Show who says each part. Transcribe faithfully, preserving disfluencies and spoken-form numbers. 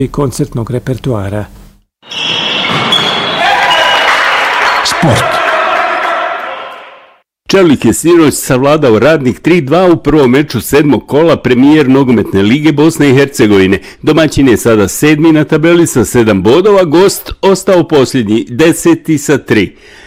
Speaker 1: i koncertnog repertoara.
Speaker 2: Sport.
Speaker 3: Čelik je sinoć savladao Radnik tri dva u prvom meču sedmog kola premijer nogometne lige Bosne i Hercegovine. Domaćin je sada sedmi na tabeli sa sedam bodova, gost ostao posljednji, deseti sa tri.